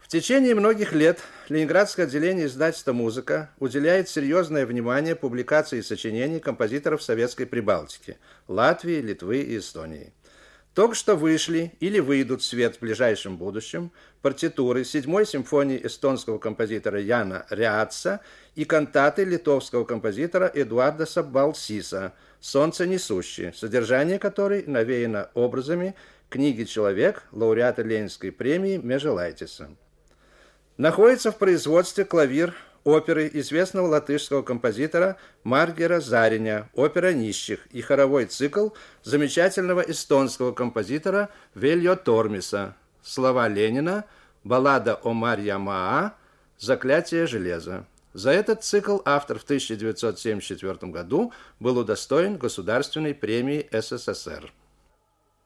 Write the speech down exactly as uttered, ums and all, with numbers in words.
В течение многих лет Ленинградское отделение издательства «Музыка» уделяет серьезное внимание публикации сочинений композиторов Советской Прибалтики – Латвии, Литвы и Эстонии. Только что вышли или выйдут в свет в ближайшем будущем партитуры седьмой симфонии эстонского композитора Яна Ряатса и кантаты литовского композитора Эдуарда Саббалсиса «Солнце несущее», содержание которой навеяно образами книги «Человек» лауреата Ленинской премии Межелайтиса. Находится в производстве клавир оперы известного латышского композитора Маргера Зариня «Опера нищих» и хоровой цикл замечательного эстонского композитора Вельо Тормиса «Слова Ленина», «Баллада о Марья Маа», «Заклятие железа». За этот цикл автор в тысяча девятьсот семьдесят четвёртом году был удостоен Государственной премии СССР.